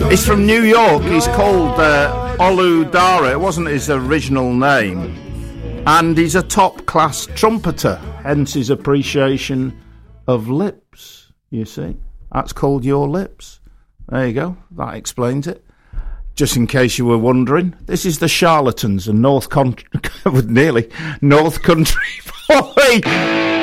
He's from New York. He's called Olu Dara. It wasn't his original name. And he's a top-class trumpeter, hence his appreciation of lips, you see. That's called Your Lips. There you go. That explains it. Just in case you were wondering, this is the Charlatans and North Country Boy.